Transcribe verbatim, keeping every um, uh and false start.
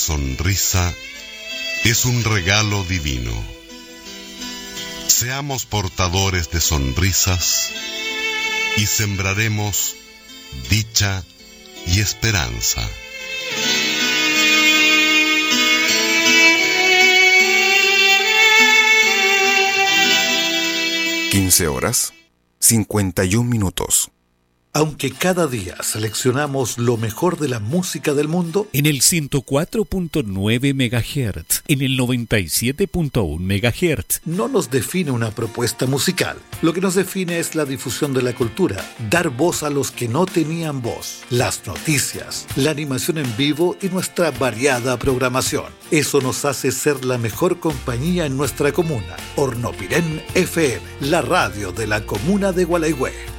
sonrisa es un regalo divino. Seamos portadores de sonrisas y sembraremos dicha y esperanza. quince horas, cincuenta y un minutos. Aunque cada día seleccionamos lo mejor de la música del mundo, en el ciento cuatro punto nueve megahertz, en el noventa y siete punto uno megahertz, no nos define una propuesta musical. Lo que nos define es la difusión de la cultura, dar voz a los que no tenían voz, las noticias, la animación en vivo y nuestra variada programación. Eso nos hace ser la mejor compañía en nuestra comuna. Hornopirén F M, la radio de la comuna de Gualeguay.